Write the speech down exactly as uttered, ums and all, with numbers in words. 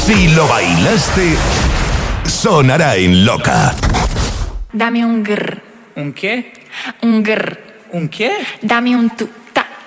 Si lo bailaste, sonará en Loca. Dame un grr. ¿Un qué? Un grr. ¿Un qué? Dame un tu.